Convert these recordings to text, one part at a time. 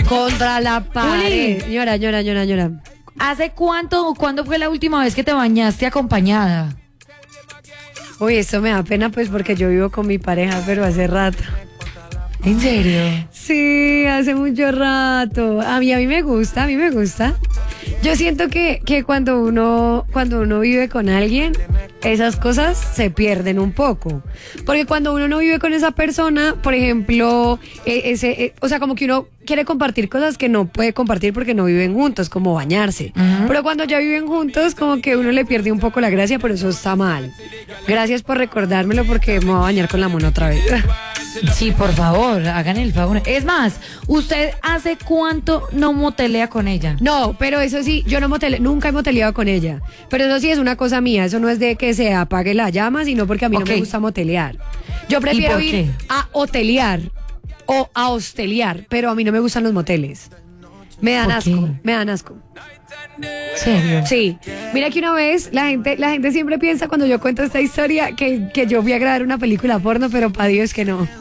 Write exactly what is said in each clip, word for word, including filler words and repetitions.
Contra la pared. Juli. Ñora, ñora, ñora, ñora. ¿Hace cuánto o cuándo fue la última vez que te bañaste acompañada? Uy, esto me da pena pues porque yo vivo con mi pareja, pero hace rato. ¿En serio? Sí, hace mucho rato. A mí, a mí me gusta, a mí me gusta. Yo siento que, que cuando uno, cuando uno vive con alguien, esas cosas se pierden un poco. Porque cuando uno no vive con esa persona, por ejemplo, eh, ese, eh, o sea, como que uno quiere compartir cosas que no puede compartir porque no viven juntos, como bañarse. Uh-huh. Pero cuando ya viven juntos, como que uno le pierde un poco la gracia, pero eso está mal. Gracias por recordármelo porque me voy a bañar con la mona otra vez. Sí, por favor, hagan el favor. Es más, ¿usted hace cuánto no motelea con ella? No, pero eso sí, yo no motele, nunca he moteleado con ella. Pero eso sí es una cosa mía, eso no es de que se apague la llama, sino porque a mí okay. no me gusta motelear. Yo prefiero ir qué? a hotelear o a hostelear, pero a mí no me gustan los moteles. Me dan asco, me dan asco. ¿Serio? Sí. Mira que una vez la gente, la gente siempre piensa cuando yo cuento esta historia que, que yo fui a grabar una película porno, pero para Dios que no.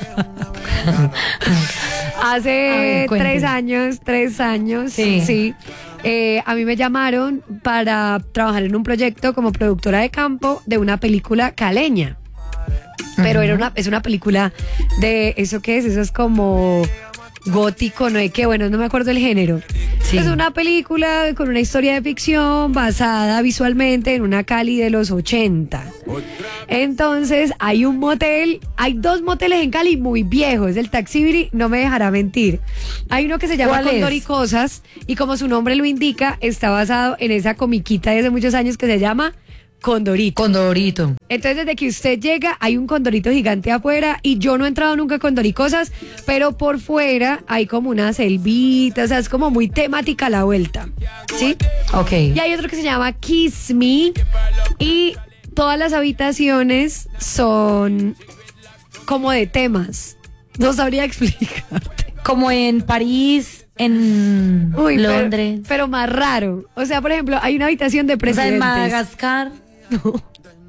Hace ver, tres años, tres años, sí, sí eh, a mí me llamaron para trabajar en un proyecto como productora de campo de una película caleña. Pero uh-huh. era una, es una película de, ¿eso qué es? Eso es como gótico, no hay que, bueno, no me acuerdo el género. Sí. Es una película con una historia de ficción basada visualmente en una Cali de los ochenta. Entonces hay un motel, hay dos moteles en Cali muy viejos, el Taxibiri no me dejará mentir. Hay uno que se llama Condor y Cosas y como su nombre lo indica, está basado en esa comiquita de hace muchos años que se llama Condorito. Condorito. Entonces, desde que usted llega, hay un condorito gigante afuera y yo no he entrado nunca a Condoricosas, pero por fuera hay como una selvita, o sea, es como muy temática la vuelta, ¿sí? Ok. Y hay otro que se llama Kiss Me y todas las habitaciones son como de temas. No sabría explicarte. Como en París, en Uy, Londres. Pero, pero más raro. O sea, por ejemplo, hay una habitación de presidentes. O sea, en Madagascar. No.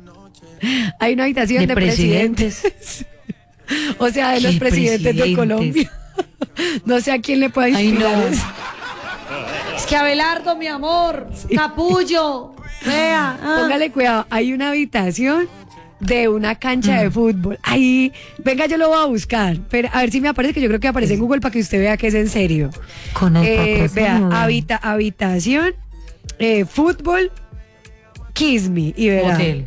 Hay una habitación de, de presidentes. presidentes. O sea, de los presidentes, presidentes de Colombia. No sé a quién le puede inspirar. Ay, no. Es que Abelardo, mi amor, sí. Capullo, vea. Ah. Póngale cuidado, hay una habitación de una cancha mm. de fútbol. Ahí, venga, yo lo voy a buscar. Pero a ver si me aparece, que yo creo que aparece en Google para que usted vea que es en serio. Con el eh, vea, habita, habitación, eh, fútbol, Kiss Me y verá. Hotel.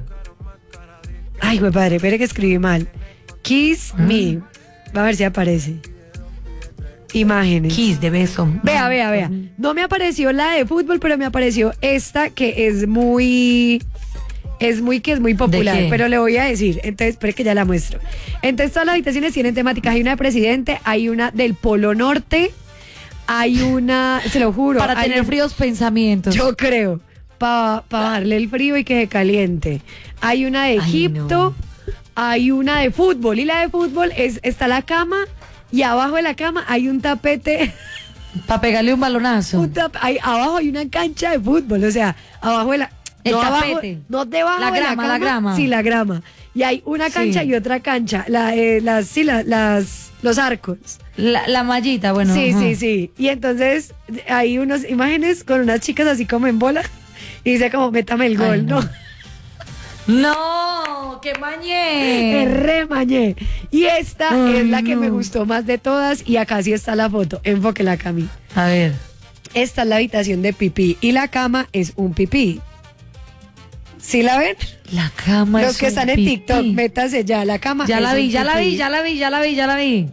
Ay, güey, padre, espere que escribí mal. Kiss mm. Me. Va a ver si aparece. Imágenes. Kiss de beso. Vea, vea, vea. No me apareció la de fútbol, pero me apareció esta que es muy... Es muy que es muy popular, pero le voy a decir. Entonces, espere que ya la muestro. Entonces, todas las habitaciones tienen temáticas. Hay una de presidente, hay una del Polo Norte, hay una, se lo juro. Para tener un, fríos pensamientos. Yo creo. Para pa bajarle el frío y que se caliente. Hay una de Egipto, Ay, no. hay una de fútbol. Y la de fútbol es, está la cama y abajo de la cama hay un tapete. Para pegarle un balonazo. Un tap, hay, abajo hay una cancha de fútbol. O sea, abajo de la... El no tapete. Abajo, no debajo la grama, de la cama. La grama. Sí, la grama. Y hay una cancha sí. y otra cancha. La, eh, las, sí, la, las, los arcos. La, la mallita, bueno. Sí, uh-huh. sí, sí. Y entonces hay unas imágenes con unas chicas así como en bola. Y dice como, métame el gol, Ay, no. ¿no? No, qué mañé. Es re mañé. Y esta Ay, es la que no. me gustó más de todas. Y acá sí está la foto. Enfóquela acá a mí. A ver. Esta es la habitación de pipí. Y la cama es un pipí. ¿Sí la ven? La cama Los es que están en pipí. TikTok, métase ya, la cama ya es la vi, un ya pipí. la vi, ya la vi, ya la vi, ya la vi.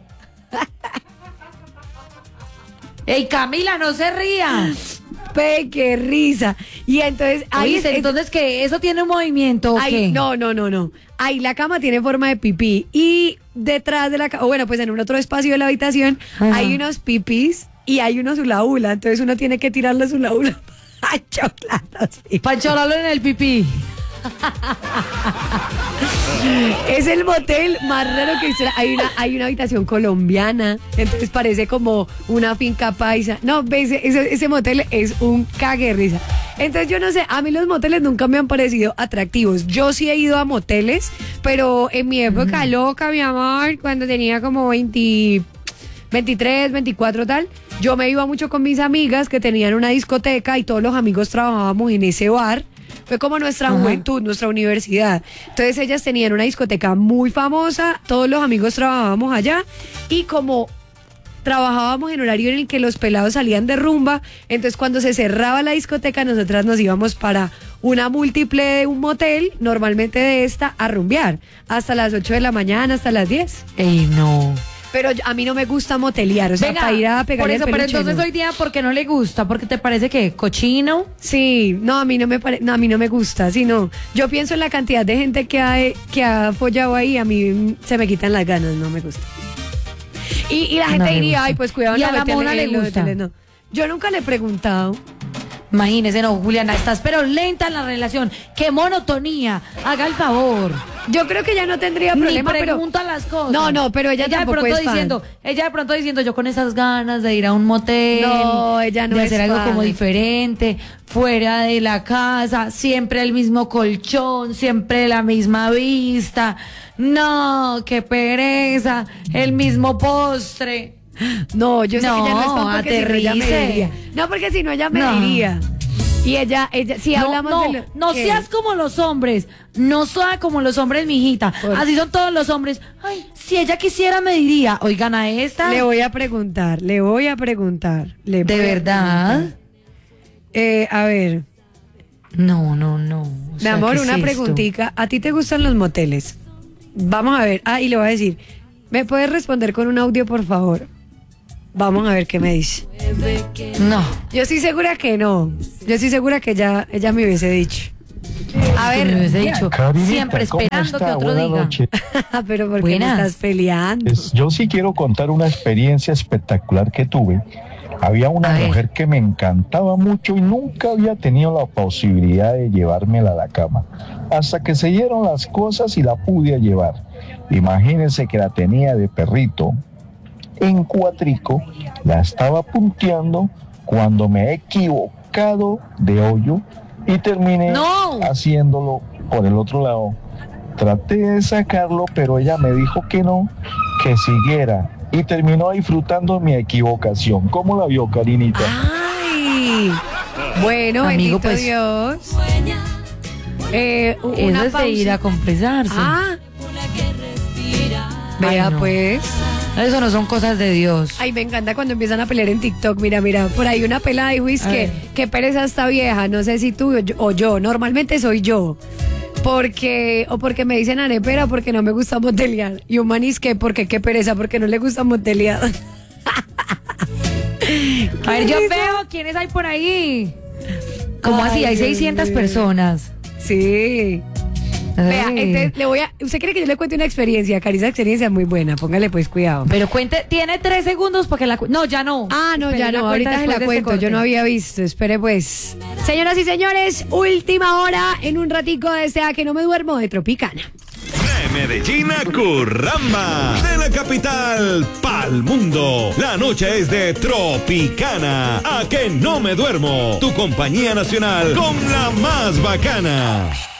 ¡Ey, Camila, no se ría! Pe, qué risa. Y entonces ahí Oye, es, entonces que eso tiene un movimiento, ¿o ahí, qué? No, no, no, no. Ahí la cama tiene forma de pipí y detrás de la cama, o bueno, pues en un otro espacio de la habitación Ajá. hay unos pipís y hay unos hula hula, entonces uno tiene que tirarle su hula hula para cholarlos. Para cholarlo en el pipí. Es el motel más raro que existe. Hay una, hay una habitación colombiana, entonces parece como una finca paisa. No, ves, ese, ese motel es un cague de risa. Entonces yo no sé, a mí los moteles nunca me han parecido atractivos. Yo sí he ido a moteles, pero en mi época mm. loca, mi amor, cuando tenía como veinte, veintitrés, veinticuatro tal, yo me iba mucho con mis amigas que tenían una discoteca y todos los amigos trabajábamos en ese bar. Fue como nuestra Ajá. juventud, nuestra universidad. Entonces ellas tenían una discoteca muy famosa, todos los amigos trabajábamos allá y como trabajábamos en horario en el que los pelados salían de rumba, entonces cuando se cerraba la discoteca nosotras nos íbamos para una múltiple de un motel, normalmente de esta, a rumbear hasta las ocho de la mañana, hasta las diez. Ey, no. Pero a mí no me gusta motelear, o sea, Venga, para ir a pegarle por eso, el peluche, pero entonces no. hoy día, ¿por qué no le gusta? ¿Porque te parece que cochino? Sí, no, a mí no me pare, no, a mí no me gusta, sino yo pienso en la cantidad de gente que ha, que ha follado ahí, a mí se me quitan las ganas, no me gusta. Y, y la gente no diría, ay, pues cuidado, ¿Y no, a la vete mona le, le gusta? tele, no. Yo nunca le he preguntado. Imagínese, no, Juliana, estás pero lenta en la relación. ¡Qué monotonía! Haga el favor. Yo creo que ella no tendría problema, Ni pero pregunta las cosas. No, no, pero ella, ella de tampoco pronto es fan. diciendo, ella de pronto diciendo, yo con esas ganas de ir a un motel, no, ella no de es hacer algo fan. como diferente, fuera de la casa, siempre el mismo colchón, siempre la misma vista. No, qué pereza, el mismo postre. No, yo sé no, que ella no es fan porque si no ella me diría. No, porque si no ella me no. diría. Y ella, ella, si no, hablamos no, de lo, no ¿qué? seas como los hombres, no sea como los hombres, mijita. Por... Así son todos los hombres. Ay, si ella quisiera me diría, oigan a esta. Le voy a preguntar, le voy a preguntar. Le ¿De verdad? A, eh, a ver. No, no, no. O Mi sea, amor, ¿qué una es preguntita. ¿A ti te gustan los moteles? Vamos a ver. Ah, y le voy a decir, ¿me puedes responder con un audio, por favor? Vamos a ver qué me dice. No. Yo estoy segura que no. Yo estoy segura que ella, ella me hubiese dicho. A ver, me hubiese dicho, Carinita, siempre esperando que otro Buenas diga. Noches. pero ¿por qué me estás peleando? Es, yo sí quiero contar una experiencia espectacular que tuve. Había una mujer que me encantaba mucho y nunca había tenido la posibilidad de llevármela a la cama. Hasta que se dieron las cosas y la pude llevar. Imagínense que la tenía de perrito. En cuatrico, la estaba punteando cuando me he equivocado de hoyo y terminé no. haciéndolo por el otro lado. Traté de sacarlo, pero ella me dijo que no, que siguiera y terminó disfrutando mi equivocación. ¿Cómo la vio, Karinita? Ay, bueno, amigo, bendito pues, Dios. Eh, Eso una es de ir a compresarse. Ah, vea, no. pues. Eso no son cosas de Dios. Ay, me encanta cuando empiezan a pelear en TikTok. Mira, mira, por ahí una pelada dijo, es que qué pereza esta vieja. No sé si tú o yo, o yo. Normalmente soy yo. Porque, o porque me dicen arepera porque no me gusta motelear. Y un manis que porque qué pereza, porque no le gusta motelear. A ver, yo veo quiénes hay por ahí. ¿Cómo Ay, así? Hay Dios seiscientas mío. personas. Sí. Vea, Ay. entonces le voy a. ¿Usted quiere que yo le cuente una experiencia? Cari, esa experiencia es muy buena. Póngale pues cuidado. Pero cuente, tiene tres segundos porque la. cu- No, ya no. Ah, no, Espere, ya la no. cuenta Ahorita se después la de este cuento. Yo corte. no había visto. Espere pues. Señoras y señores, última hora en un ratico de este A que no me duermo de Tropicana. De Medellín a Curramba, de la capital pa'l mundo. La noche es de Tropicana. A que no me duermo. Tu compañía nacional con la más bacana.